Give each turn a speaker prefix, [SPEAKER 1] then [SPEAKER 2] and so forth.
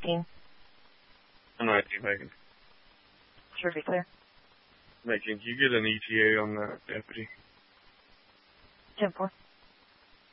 [SPEAKER 1] 19.
[SPEAKER 2] A 19, Megan.
[SPEAKER 1] Sure be clear.
[SPEAKER 2] Megan, can you get an ETA on that deputy?
[SPEAKER 1] 10-4.